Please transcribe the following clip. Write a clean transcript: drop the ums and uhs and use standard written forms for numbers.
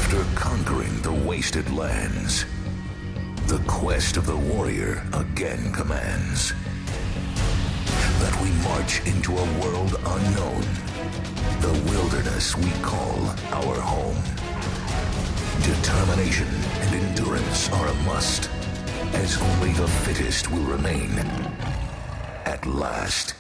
After conquering the wasted lands, the quest of the warrior again commands that we march into a world unknown, the wilderness we call our home. Determination and endurance are a must, as only the fittest will remain. At last.